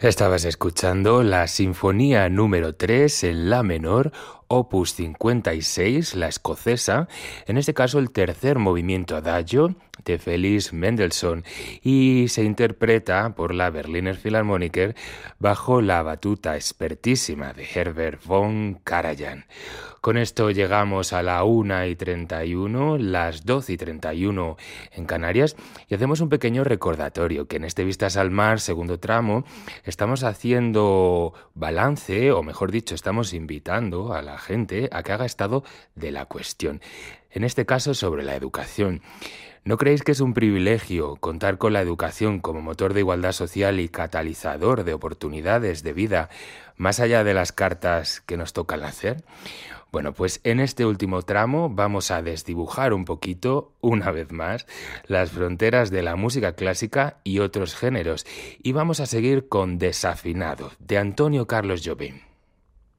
Estabas escuchando la Sinfonía número 3 en La menor, opus 56, la escocesa, en este caso el tercer movimiento adagio de Felix Mendelssohn, y se interpreta por la Berliner Philharmoniker bajo la batuta expertísima de Herbert von Karajan. Con esto llegamos a la 1:31, las 12:31 en Canarias, y hacemos un pequeño recordatorio que en este Vistas al Mar, segundo tramo, estamos haciendo balance, o mejor dicho, estamos invitando a la gente a que haga estado de la cuestión. En este caso, sobre la educación. ¿No creéis que es un privilegio contar con la educación como motor de igualdad social y catalizador de oportunidades de vida, más allá de las cartas que nos tocan hacer? Bueno, pues en este último tramo vamos a desdibujar un poquito, una vez más, las fronteras de la música clásica y otros géneros, y vamos a seguir con Desafinado, de Antonio Carlos Jobim.